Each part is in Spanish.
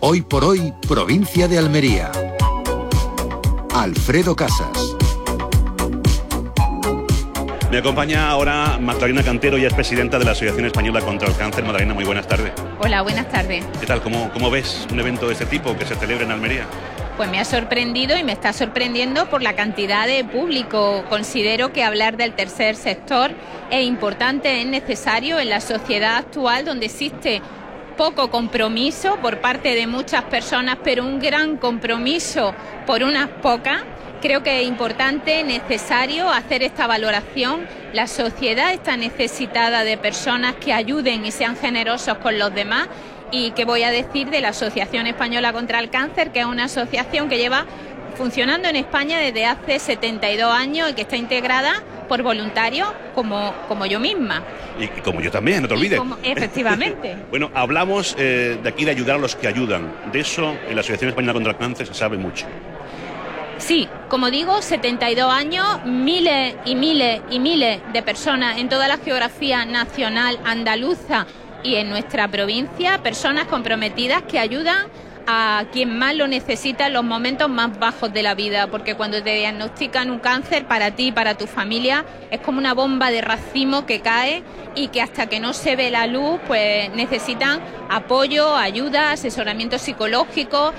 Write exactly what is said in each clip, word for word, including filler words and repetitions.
Hoy por hoy, provincia de Almería. Alfredo Casas. Me acompaña ahora Magdalena Cantero, ella es presidenta de la Asociación Española contra el Cáncer. Magdalena, muy buenas tardes. Hola, buenas tardes. ¿Qué tal? ¿Cómo, cómo ves un evento de este tipo que se celebra en Almería? Pues me ha sorprendido y me está sorprendiendo por la cantidad de público. Considero que hablar del tercer sector es importante, es necesario en la sociedad actual donde existe poco compromiso por parte de muchas personas, pero un gran compromiso por unas pocas. Creo que es importante, necesario hacer esta valoración. La sociedad está necesitada de personas que ayuden y sean generosos con los demás. Y qué voy a decir de la Asociación Española contra el Cáncer, que es una asociación que lleva funcionando en España desde hace setenta y dos años y que está integrada por voluntarios como, como yo misma. Y, y como yo también, no te olvides. Como, efectivamente. Bueno, hablamos eh, de aquí de ayudar a los que ayudan. De eso en la Asociación Española contra el Cáncer se sabe mucho. Sí, como digo, setenta y dos años, miles y miles y miles de personas en toda la geografía nacional andaluza y en nuestra provincia, personas comprometidas que ayudan a quien más lo necesita en los momentos más bajos de la vida, porque cuando te diagnostican un cáncer, para ti y para tu familia es como una bomba de racimo que cae y que hasta que no se ve la luz, pues necesitan apoyo, ayuda, asesoramiento psicológico,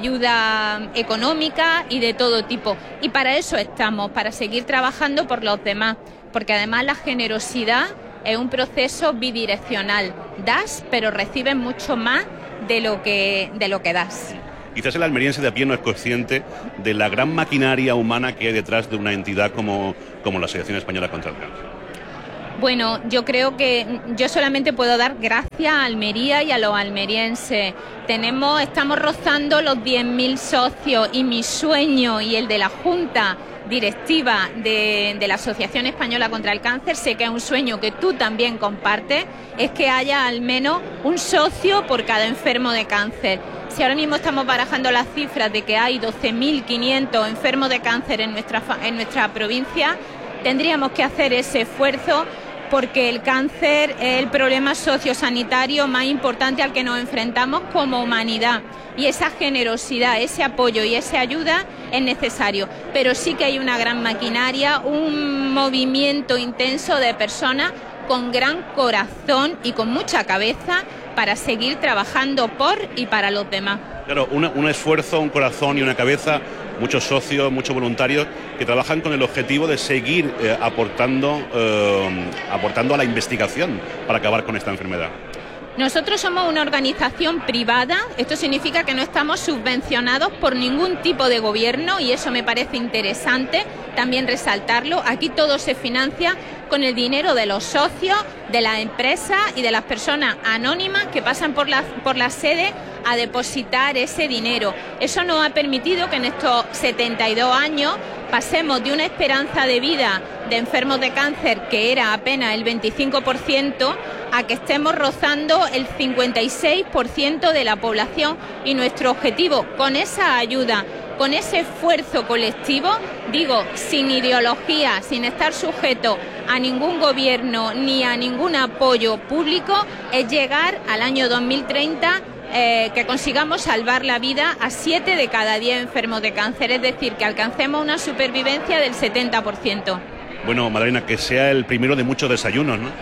ayuda económica y de todo tipo. Y para eso estamos, para seguir trabajando por los demás, porque además la generosidad es un proceso bidireccional. Das, pero recibes mucho más de lo que, de lo que das. Quizás el almeriense de a pie no es consciente de la gran maquinaria humana que hay detrás de una entidad como, como la Asociación Española contra el Cáncer. Bueno, yo creo que yo solamente puedo dar gracias a Almería y a los almerienses. Tenemos, estamos rozando los diez mil socios y mi sueño y el de la Junta directiva de, de la Asociación Española contra el Cáncer, sé que es un sueño que tú también compartes, es que haya al menos un socio por cada enfermo de cáncer. Si ahora mismo estamos barajando las cifras de que hay doce mil quinientos enfermos de cáncer en nuestra, en nuestra provincia, tendríamos que hacer ese esfuerzo porque el cáncer es el problema sociosanitario más importante al que nos enfrentamos como humanidad. Y esa generosidad, ese apoyo y esa ayuda es necesario. Pero sí que hay una gran maquinaria, un movimiento intenso de personas con gran corazón y con mucha cabeza para seguir trabajando por y para los demás. Claro, una, un esfuerzo, un corazón y una cabeza, muchos socios, muchos voluntarios que trabajan con el objetivo de seguir eh, aportando, eh, aportando a la investigación para acabar con esta enfermedad. Nosotros somos una organización privada, esto significa que no estamos subvencionados por ningún tipo de gobierno y eso me parece interesante también resaltarlo. Aquí todo se financia con el dinero de los socios, de las empresas y de las personas anónimas que pasan por la, por la sede a depositar ese dinero. Eso nos ha permitido que en estos setenta y dos años pasemos de una esperanza de vida de enfermos de cáncer que era apenas el veinticinco por ciento a que estemos rozando el cincuenta y seis por ciento de la población y nuestro objetivo con esa ayuda, con ese esfuerzo colectivo, digo, sin ideología, sin estar sujeto a ningún gobierno ni a ningún apoyo público, es llegar al año dos mil treinta Eh, que consigamos salvar la vida a siete de cada diez enfermos de cáncer, es decir, que alcancemos una supervivencia del setenta por ciento. Bueno, Magdalena, que sea el primero de muchos desayunos, ¿no?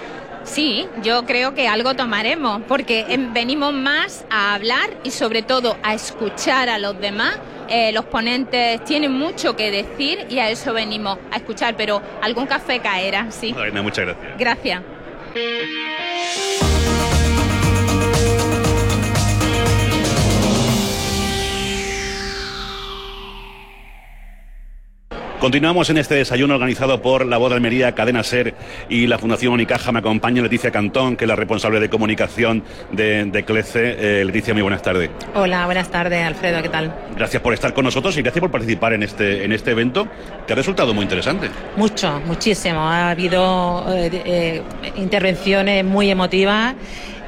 Sí, yo creo que algo tomaremos, porque venimos más a hablar y sobre todo a escuchar a los demás. Eh, los ponentes tienen mucho que decir y a eso venimos, a escuchar, pero algún café caerá, sí. Magdalena, muchas gracias. Gracias. Continuamos en este desayuno organizado por La Voz de Almería, Cadena SER y la Fundación Unicaja. Me acompaña Leticia Cantón, que es la responsable de comunicación de, de CLECE. Eh, Leticia, muy buenas tardes. Hola, buenas tardes, Alfredo, ¿qué tal? Gracias por estar con nosotros y gracias por participar en este, en este evento, que ha resultado muy interesante. Mucho, muchísimo. Ha habido eh, eh, intervenciones muy emotivas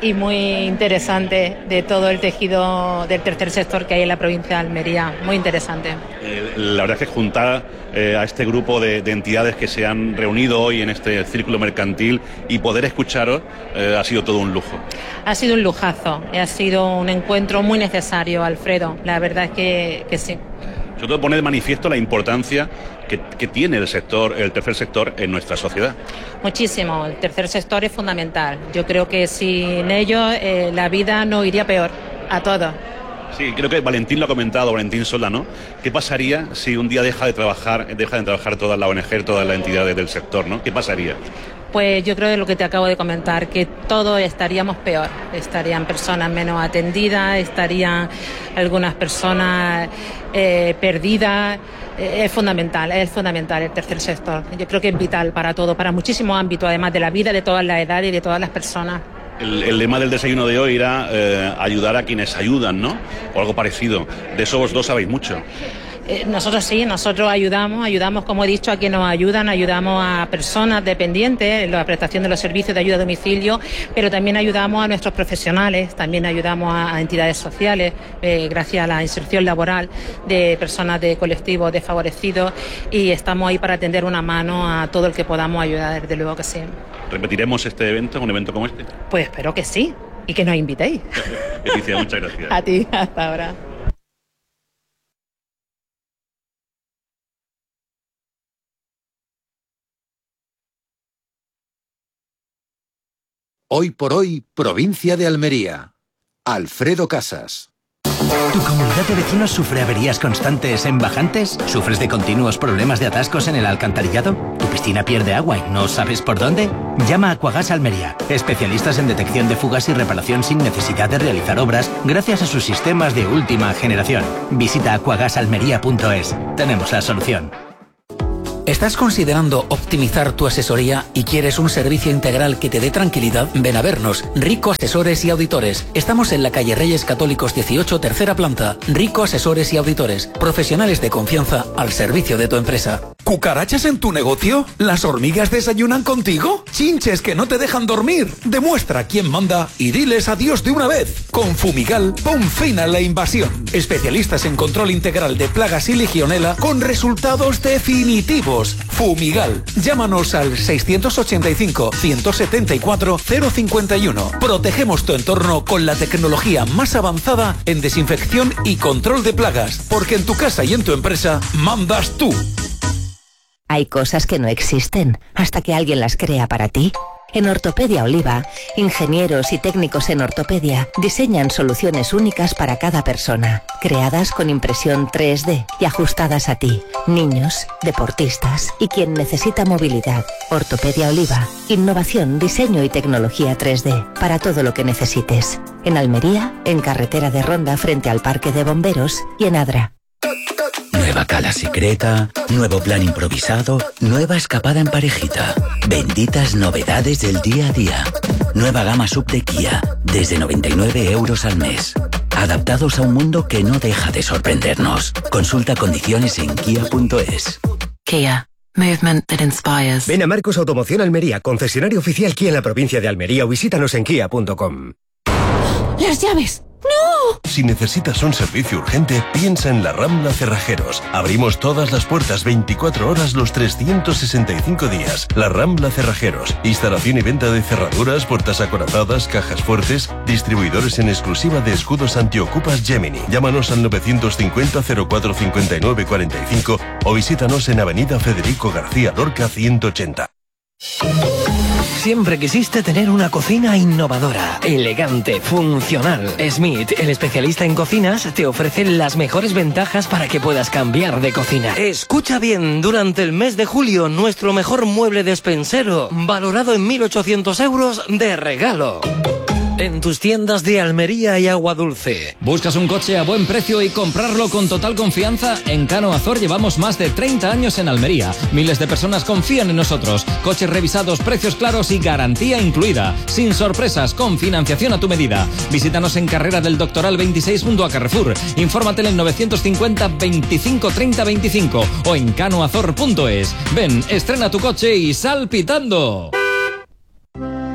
y muy interesante de todo el tejido del tercer sector que hay en la provincia de Almería. Muy interesante. Eh, la verdad es que juntar eh, a este grupo de, de entidades que se han reunido hoy en este círculo mercantil y poder escucharos eh, ha sido todo un lujo. Ha sido un lujazo, ha sido un encuentro muy necesario, Alfredo. La verdad es que, que sí. Sobre todo poner de manifiesto la importancia que, que tiene el sector, el tercer sector en nuestra sociedad. Muchísimo, el tercer sector es fundamental. Yo creo que sin ello eh, la vida no iría peor a todos. Sí, creo que Valentín lo ha comentado, Valentín Solano. ¿Qué pasaría si un día deja de trabajar, deja de trabajar toda la O N G, todas las entidades del sector, ¿no? ¿Qué pasaría? Pues yo creo que lo que te acabo de comentar, que todos estaríamos peor. Estarían personas menos atendidas, estarían algunas personas eh, perdidas. Eh, es fundamental, es fundamental el tercer sector. Yo creo que es vital para todo, para muchísimos ámbitos, además de la vida de todas las edades y de todas las personas. El, el lema del desayuno de hoy era eh, ayudar a quienes ayudan, ¿no? O algo parecido. De eso vosotros sabéis mucho. Eh, nosotros sí, nosotros ayudamos, ayudamos, como he dicho, a quienes nos ayudan, ayudamos a personas dependientes en la prestación de los servicios de ayuda a domicilio, pero también ayudamos a nuestros profesionales, también ayudamos a, a entidades sociales, eh, gracias a la inserción laboral de personas de colectivos desfavorecidos, y estamos ahí para tender una mano a todo el que podamos ayudar, desde luego que sí. ¿Repetiremos este evento, un evento como este? Pues espero que sí, y que nos invitéis. Leticia, muchas gracias. A ti, hasta ahora. Hoy por hoy, provincia de Almería. Alfredo Casas. ¿Tu comunidad de vecinos sufre averías constantes en bajantes? ¿Sufres de continuos problemas de atascos en el alcantarillado? ¿Tu piscina pierde agua y no sabes por dónde? Llama a Aquagas Almería, especialistas en detección de fugas y reparación sin necesidad de realizar obras gracias a sus sistemas de última generación. Visita aquagas almería punto es. Tenemos la solución. ¿Estás considerando optimizar tu asesoría y quieres un servicio integral que te dé tranquilidad? Ven a vernos, Rico Asesores y Auditores. Estamos en la calle Reyes Católicos dieciocho, tercera planta. Rico Asesores y Auditores. Profesionales de confianza al servicio de tu empresa. ¿Cucarachas en tu negocio? ¿Las hormigas desayunan contigo? ¿Chinches que no te dejan dormir? Demuestra quién manda y diles adiós de una vez. Con Fumigal, pon fin a la invasión. Especialistas en control integral de plagas y legionela con resultados definitivos. Fumigal. Llámanos al seiscientos ochenta y cinco, ciento setenta y cuatro, cero cincuenta y uno. Protegemos tu entorno con la tecnología más avanzada en desinfección y control de plagas. Porque en tu casa y en tu empresa mandas tú. Hay cosas que no existen hasta que alguien las crea para ti. En Ortopedia Oliva, ingenieros y técnicos en ortopedia diseñan soluciones únicas para cada persona, creadas con impresión tres D y ajustadas a ti, niños, deportistas y quien necesita movilidad. Ortopedia Oliva, innovación, diseño y tecnología tres D para todo lo que necesites. En Almería, en carretera de Ronda frente al Parque de Bomberos y en Adra. Nueva cala secreta, nuevo plan improvisado, nueva escapada en parejita. Benditas novedades del día a día. Nueva gama sub de Kia, desde noventa y nueve euros al mes. Adaptados a un mundo que no deja de sorprendernos. Consulta condiciones en kia punto es. Kia. Movement that inspires. Ven a Marcos Automoción Almería, concesionario oficial Kia en la provincia de Almería, o visítanos en kia punto com. ¡Las llaves! ¡No! Si necesitas un servicio urgente, piensa en la Rambla Cerrajeros. Abrimos todas las puertas veinticuatro horas los trescientos sesenta y cinco días. La Rambla Cerrajeros. Instalación y venta de cerraduras, puertas acorazadas, cajas fuertes. Distribuidores en exclusiva de escudos antiocupas Gemini. Llámanos al novecientos cincuenta, cero cuatro cincuenta y nueve cuarenta y cinco o visítanos en Avenida Federico García Lorca ciento ochenta. Siempre quisiste tener una cocina innovadora, elegante, funcional. Smith, el especialista en cocinas, te ofrece las mejores ventajas para que puedas cambiar de cocina. Escucha bien, durante el mes de julio, nuestro mejor mueble despensero, valorado en mil ochocientos euros de regalo. En tus tiendas de Almería y Agua Dulce. ¿Buscas un coche a buen precio y comprarlo con total confianza? En Cano Azor llevamos más de treinta años en Almería. Miles de personas confían en nosotros. Coches revisados, precios claros y garantía incluida. Sin sorpresas, con financiación a tu medida. Visítanos en Carrera del Doctoral veintiséis junto a Carrefour. Infórmate en el novecientos cincuenta, veinticinco, treinta, veinticinco o en cano azor punto es. Ven, estrena tu coche y sal pitando.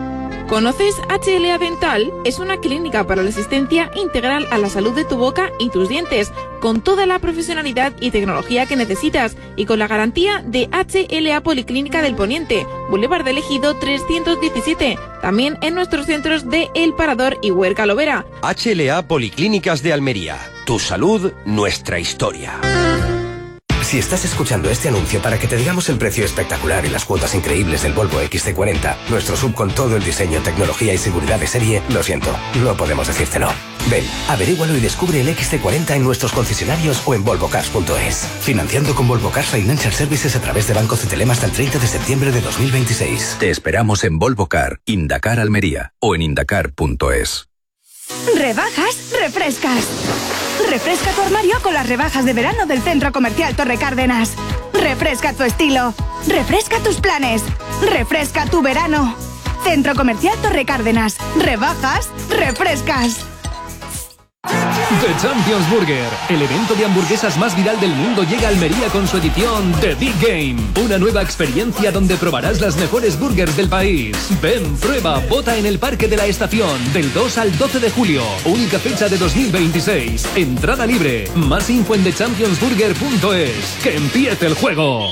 ¿Conoces H L A Dental? Es una clínica para la asistencia integral a la salud de tu boca y tus dientes, con toda la profesionalidad y tecnología que necesitas y con la garantía de H L A Policlínica del Poniente, Boulevard del Ejido trescientos diecisiete, también en nuestros centros de El Parador y Huerca Lovera. H L A Policlínicas de Almería. Tu salud, nuestra historia. Si estás escuchando este anuncio para que te digamos el precio espectacular y las cuotas increíbles del Volvo X C cuarenta, nuestro sub con todo el diseño, tecnología y seguridad de serie, lo siento, no podemos decírtelo. Ven, averígualo y descubre el X C cuarenta en nuestros concesionarios o en volvo cars punto es. Financiando con Volvo Cars Financial Services a través de Banco Cetelem hasta el treinta de septiembre de dos mil veintiséis. Te esperamos en Volvo Car, Indacar Almería o en indacar punto es. Rebajas, refrescas. Refresca tu armario con las rebajas de verano del Centro Comercial Torre Cárdenas. Refresca tu estilo. Refresca tus planes. Refresca tu verano. Centro Comercial Torre Cárdenas. Rebajas, refrescas. The Champions Burger, el evento de hamburguesas más viral del mundo, llega a Almería con su edición The Big Game. Una nueva experiencia donde probarás las mejores burgers del país. Ven, prueba, vota en el Parque de la Estación del dos al doce de julio. Única fecha de dos mil veintiséis. Entrada libre. Más info en the champions burger punto es. ¡Que empiece el juego!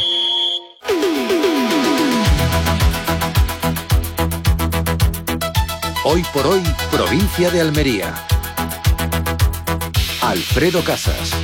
Hoy por hoy, provincia de Almería. Alfredo Casas.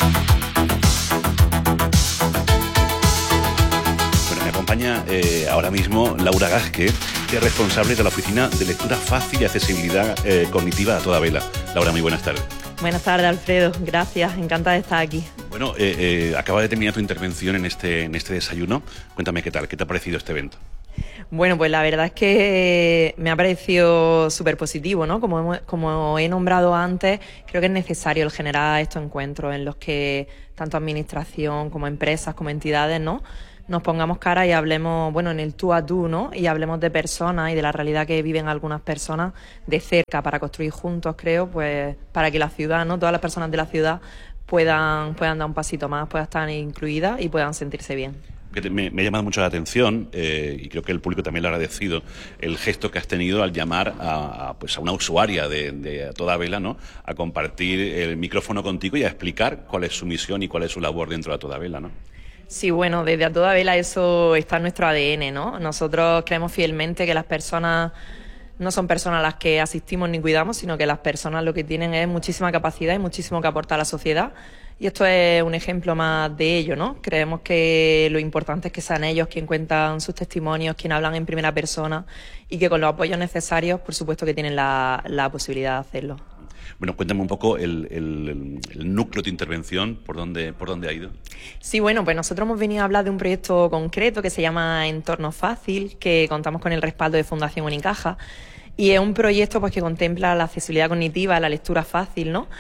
Bueno, me acompaña eh, ahora mismo Laura Gasque, que es responsable de la Oficina de Lectura Fácil y Accesibilidad eh, Cognitiva a toda vela. Laura, muy buenas tardes. Buenas tardes, Alfredo. Gracias, encantada de estar aquí. Bueno, eh, eh, acaba de terminar tu intervención en este, en este desayuno. Cuéntame qué tal, qué te ha parecido este evento. Bueno, pues la verdad es que me ha parecido súper positivo, ¿no? Como, hemos, como he nombrado antes, creo que es necesario el generar estos encuentros en los que tanto administración como empresas, como entidades, ¿no?, nos pongamos cara y hablemos, bueno, en el tú a tú, ¿no?, y hablemos de personas y de la realidad que viven algunas personas de cerca para construir juntos, creo, pues para que la ciudad, ¿no?, todas las personas de la ciudad puedan, puedan dar un pasito más, puedan estar incluidas y puedan sentirse bien. Me, me ha llamado mucho la atención eh, y creo que el público también lo ha agradecido, el gesto que has tenido al llamar a, a, pues a una usuaria de, de a toda vela, ¿no?, a compartir el micrófono contigo y a explicar cuál es su misión y cuál es su labor dentro de a toda vela, ¿no? Sí, bueno, desde a toda vela eso está en nuestro A D N, ¿no? Nosotros creemos fielmente que las personas no son personas a las que asistimos ni cuidamos, sino que las personas lo que tienen es muchísima capacidad y muchísimo que aportar a la sociedad. Y esto es un ejemplo más de ello, ¿no? Creemos que lo importante es que sean ellos quienes cuentan sus testimonios, quienes hablan en primera persona y que con los apoyos necesarios, por supuesto que tienen la, la posibilidad de hacerlo. Bueno, cuéntame un poco el, el, el núcleo de intervención, ¿por dónde, por dónde ha ido? Sí, bueno, pues nosotros hemos venido a hablar de un proyecto concreto que se llama Entorno Fácil, que contamos con el respaldo de Fundación Unicaja, y es un proyecto pues que contempla la accesibilidad cognitiva, la lectura fácil, ¿no?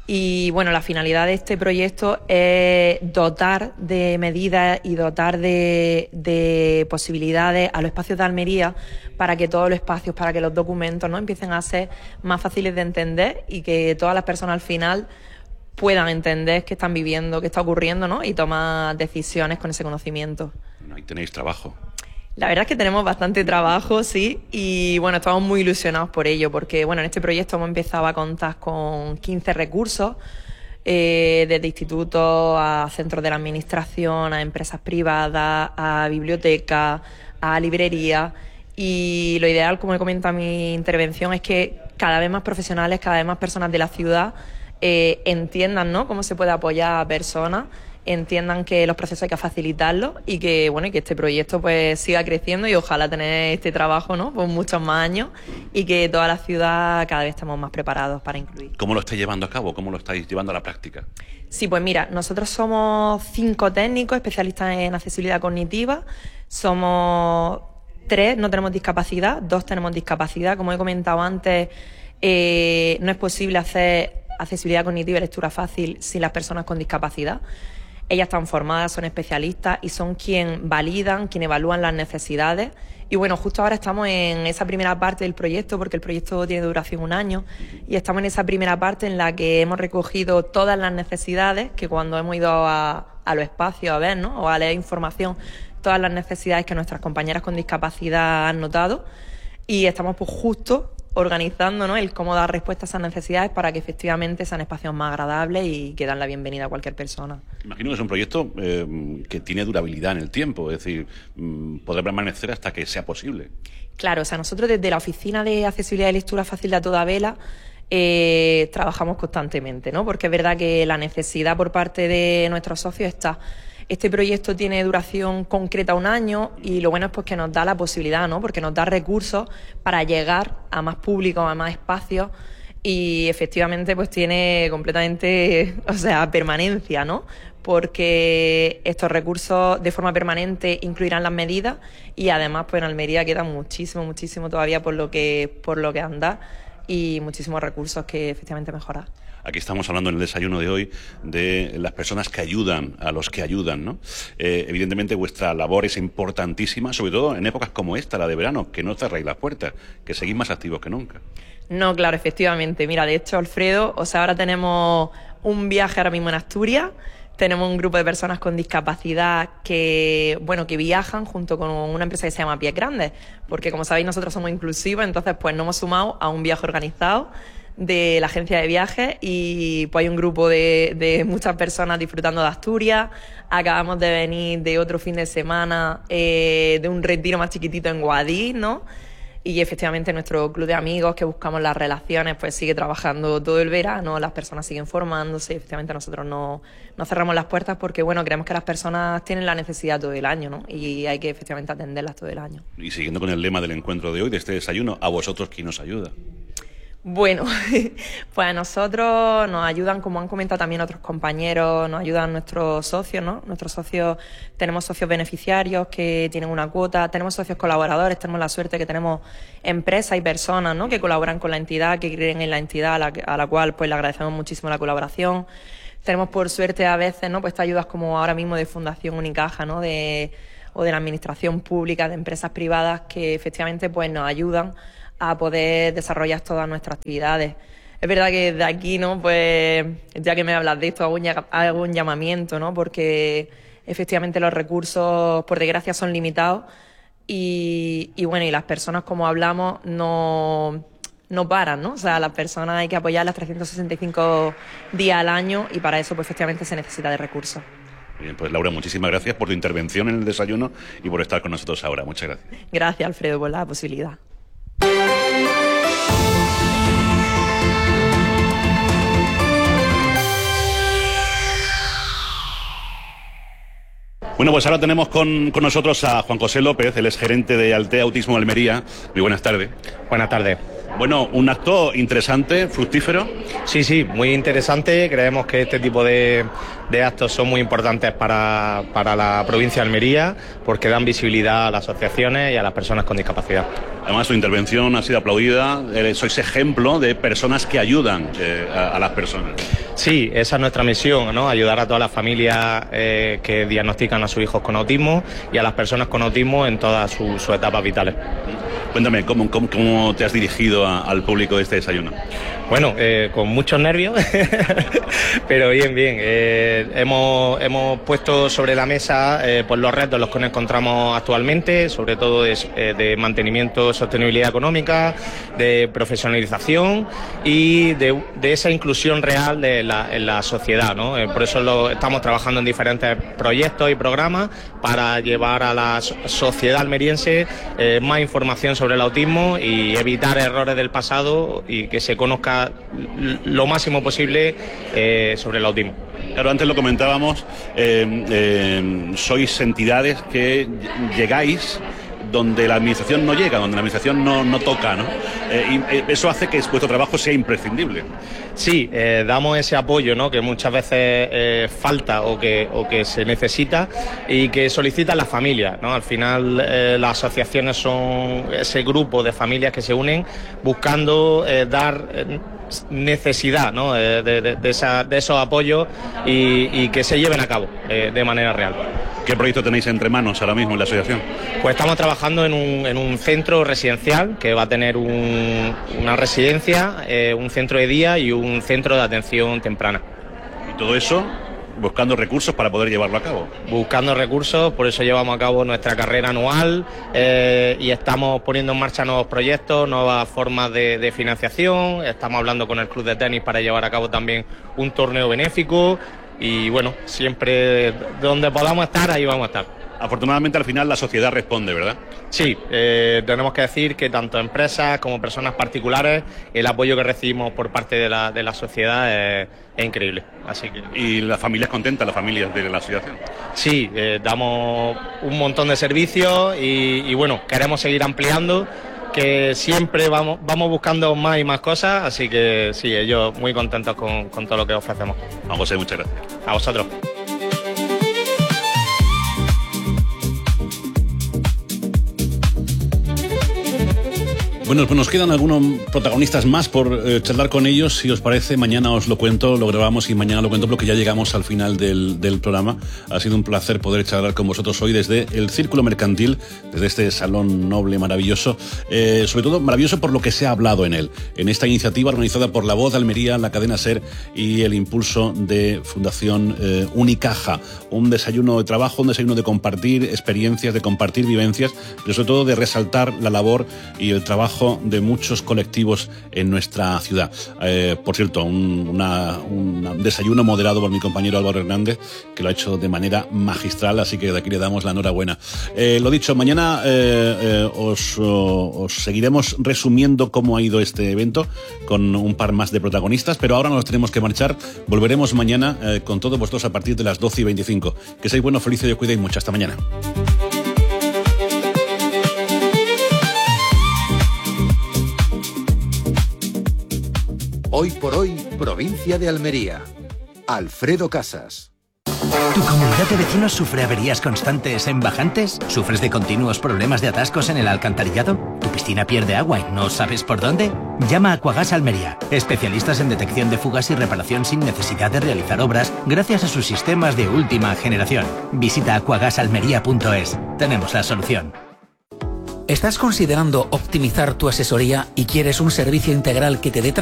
Y bueno, la finalidad de este proyecto es dotar de medidas y dotar de, de posibilidades a los espacios de Almería para que todos los espacios, para que los documentos, ¿no?, empiecen a ser más fáciles de entender y que todas las personas al final puedan entender qué están viviendo, qué está ocurriendo, ¿no?, y tomar decisiones con ese conocimiento. Bueno, ahí tenéis trabajo. La verdad es que tenemos bastante trabajo, sí, y bueno, estamos muy ilusionados por ello, porque bueno, en este proyecto hemos empezado a contar con quince recursos, eh, desde institutos a centros de la administración, a empresas privadas, a bibliotecas, a librerías, y lo ideal, como he comentado en mi intervención, es que cada vez más profesionales, cada vez más personas de la ciudad eh, entiendan, ¿no?, cómo se puede apoyar a personas, entiendan que los procesos hay que facilitarlos y que bueno y que este proyecto pues siga creciendo y ojalá tener este trabajo, ¿no?, por muchos más años y que toda la ciudad cada vez estemos más preparados para incluir. ¿Cómo lo estáis llevando a cabo? ¿Cómo lo estáis llevando a la práctica? Sí, pues mira, nosotros somos cinco técnicos especialistas en accesibilidad cognitiva, somos tres, no tenemos discapacidad, dos tenemos discapacidad. Como he comentado antes, eh, no es posible hacer accesibilidad cognitiva y lectura fácil sin las personas con discapacidad. Ellas están formadas, son especialistas y son quien validan, quien evalúan las necesidades. Y bueno, justo ahora estamos en esa primera parte del proyecto, porque el proyecto tiene duración un año, y estamos en esa primera parte en la que hemos recogido todas las necesidades, que cuando hemos ido a, a los espacios a ver, ¿no?, o a leer información, todas las necesidades que nuestras compañeras con discapacidad han notado. y estamos pues justo organizando, ¿no?, el cómo dar respuesta a esas necesidades para que efectivamente sean espacios más agradables y que dan la bienvenida a cualquier persona. Imagino que es un proyecto eh, que tiene durabilidad en el tiempo, es decir, mm, podrá permanecer hasta que sea posible. Claro, o sea, nosotros desde la Oficina de Accesibilidad y Lectura Fácil de A Toda Vela eh, trabajamos constantemente, ¿no? Porque es verdad que la necesidad por parte de nuestros socios está. Este proyecto tiene duración concreta un año y lo bueno es pues que nos da la posibilidad, ¿no?, porque nos da recursos para llegar a más público, a más espacios y efectivamente pues tiene completamente, o sea, permanencia, ¿no?, porque estos recursos de forma permanente incluirán las medidas y además pues en Almería queda muchísimo, muchísimo todavía por lo que, por lo que andar y muchísimos recursos que efectivamente mejorar. Aquí estamos hablando en el desayuno de hoy de las personas que ayudan a los que ayudan, ¿no? Eh, evidentemente vuestra labor es importantísima, sobre todo en épocas como esta, la de verano, que no cerráis las puertas, que seguís más activos que nunca. No, claro, efectivamente. Mira, de hecho, Alfredo, o sea, ahora tenemos un viaje ahora mismo en Asturias, tenemos un grupo de personas con discapacidad que, bueno, que viajan junto con una empresa que se llama Pies Grandes, porque como sabéis nosotros somos inclusivos, entonces pues nos hemos sumado a un viaje organizado de la agencia de viajes y pues hay un grupo de, de muchas personas disfrutando de Asturias. Acabamos de venir de otro fin de semana eh, de un retiro más chiquitito en Guadix, ¿no? Y efectivamente nuestro club de amigos que buscamos las relaciones pues sigue trabajando todo el verano, las personas siguen formándose y efectivamente nosotros no, no cerramos las puertas porque bueno, creemos que las personas tienen la necesidad todo el año, ¿no? Y hay que efectivamente atenderlas todo el año. Y siguiendo con el lema del encuentro de hoy, de este desayuno, ¿a vosotros quién os ayuda? Bueno, pues a nosotros nos ayudan, como han comentado también otros compañeros, nos ayudan nuestros socios, ¿no? Nuestros socios, tenemos socios beneficiarios que tienen una cuota, tenemos socios colaboradores, tenemos la suerte que tenemos empresas y personas, ¿no?, que colaboran con la entidad, que creen en la entidad, a la, a la cual pues le agradecemos muchísimo la colaboración. Tenemos por suerte a veces, ¿no?, pues estas ayudas como ahora mismo de Fundación Unicaja, ¿no?, de, o de la administración pública, de empresas privadas que efectivamente pues nos ayudan a poder desarrollar todas nuestras actividades. Es verdad que de aquí, ¿no?, pues ya que me hablas de esto, hago un, hago un llamamiento, ¿no?, porque efectivamente los recursos, por desgracia, son limitados y, y bueno, y las personas, como hablamos, no, no paran, ¿no? O sea, las personas hay que apoyarlas trescientos sesenta y cinco días al año y para eso, pues efectivamente, se necesita de recursos. Bien, pues Laura, muchísimas gracias por tu intervención en el desayuno y por estar con nosotros ahora. Muchas gracias. Gracias, Alfredo, por la posibilidad. Bueno, pues ahora tenemos con, con nosotros a Juan José López, él es gerente de Altea Autismo Almería. Muy buenas tardes. Buenas tardes. Bueno, un acto interesante, fructífero. Sí, sí, muy interesante. Creemos que este tipo de, de actos son muy importantes para, para la provincia de Almería porque dan visibilidad a las asociaciones y a las personas con discapacidad. Además, tu intervención ha sido aplaudida. Sois ejemplo de personas que ayudan eh, a, a las personas. Sí, esa es nuestra misión, ¿no? Ayudar a todas las familias eh, que diagnostican a sus hijos con autismo y a las personas con autismo en todas sus su etapas vitales. Cuéntame, ¿cómo, cómo, cómo te has dirigido a, al público de este desayuno? Bueno, eh, con muchos nervios, pero bien, bien. Eh, hemos, hemos puesto sobre la mesa eh, pues los retos en los que nos encontramos actualmente, sobre todo de, eh, de mantenimiento, sostenibilidad económica, de profesionalización y de, de esa inclusión real de la, en la sociedad, ¿no? Eh, por eso lo, estamos trabajando en diferentes proyectos y programas para llevar a la sociedad almeriense eh, más información sobre el autismo y evitar errores del pasado y que se conozca lo máximo posible eh, sobre el autismo. Claro, antes lo comentábamos, eh, eh, sois entidades que llegáis donde la administración no llega, donde la administración no, no toca, ¿no? Eh, y eso hace que vuestro trabajo sea imprescindible. Sí, eh, damos ese apoyo, ¿no?, que muchas veces eh, falta o que, o que se necesita y que solicitan las familias, ¿no? Al final eh, las asociaciones son ese grupo de familias que se unen buscando eh, dar eh, necesidad, ¿no?, de, de, de, esa, de esos apoyos y, y que se lleven a cabo eh, de manera real. ¿Qué proyecto tenéis entre manos ahora mismo en la asociación? Pues estamos trabajando en un, en un centro residencial que va a tener un, una residencia, eh, un centro de día y un centro de atención temprana. ¿Y todo eso buscando recursos para poder llevarlo a cabo. Buscando recursos, por eso llevamos a cabo nuestra carrera anual eh, y estamos poniendo en marcha nuevos proyectos, nuevas formas de, de financiación. Estamos hablando con el club de tenis para llevar a cabo también un torneo benéfico y bueno, siempre donde podamos estar, ahí vamos a estar. Afortunadamente al final la sociedad responde, ¿verdad? Sí, eh, tenemos que decir que tanto empresas como personas particulares, el apoyo que recibimos por parte de la, de la sociedad es, es increíble. Así que... ¿Y las familias contentas, las familias de la asociación? Sí, eh, damos un montón de servicios y, y bueno, queremos seguir ampliando, que siempre vamos, vamos buscando más y más cosas, así que sí, ellos muy contentos con, con todo lo que ofrecemos. A José, muchas gracias. A vosotros. Bueno, pues nos quedan algunos protagonistas más por eh, charlar con ellos. Si os parece, mañana os lo cuento, lo grabamos y mañana lo cuento porque ya llegamos al final del, del programa. Ha sido un placer poder charlar con vosotros hoy desde el Círculo Mercantil, desde este salón noble maravilloso. Eh, sobre todo maravilloso por lo que se ha hablado en él, en esta iniciativa organizada por La Voz de Almería, la cadena SER y el impulso de Fundación eh, Unicaja. Un desayuno de trabajo, un desayuno de compartir experiencias, de compartir vivencias, pero sobre todo de resaltar la labor y el trabajo de muchos colectivos en nuestra ciudad. Eh, por cierto, un, una, un desayuno moderado por mi compañero Álvaro Hernández, que lo ha hecho de manera magistral, así que de aquí le damos la enhorabuena. Eh, lo dicho, mañana eh, eh, os, os seguiremos resumiendo cómo ha ido este evento con un par más de protagonistas, pero ahora nos tenemos que marchar. Volveremos mañana eh, con todos vosotros a partir de las doce y veinticinco. Que seáis buenos, felices y os cuidéis mucho. Hasta mañana. Hoy por hoy, provincia de Almería. Alfredo Casas. ¿Tu comunidad de vecinos sufre averías constantes en bajantes? ¿Sufres de continuos problemas de atascos en el alcantarillado? ¿Tu piscina pierde agua y no sabes por dónde? Llama a Aquagas Almería, especialistas en detección de fugas y reparación sin necesidad de realizar obras gracias a sus sistemas de última generación. Visita aquagas almería punto es. Tenemos la solución. ¿Estás considerando optimizar tu asesoría y quieres un servicio integral que te dé